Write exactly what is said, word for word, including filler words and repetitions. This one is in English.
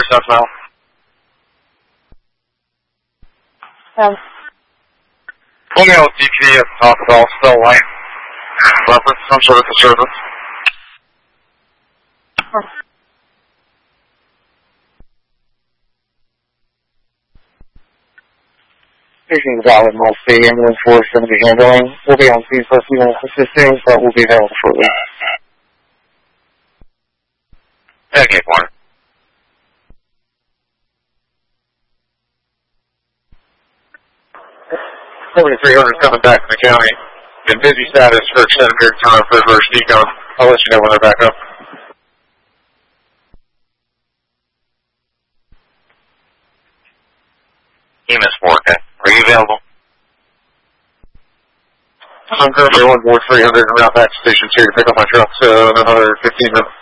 southbound. Um. Romeo D P at Taco Bell, still white. Reference, some sort of disturbance. Speaking valid Multi, ambulance four is going to be handling. We'll be on scene for a few minutes assisting, but we'll be available shortly. Okay, Warner. seventy-three hundred coming back from the county. In busy status for extended period of time for reverse decon. I'll let you know when they're back up. E M S four, okay. Are you available? I'm currently on board three hundred and route back to station two to pick up my truck, so in another fifteen minutes.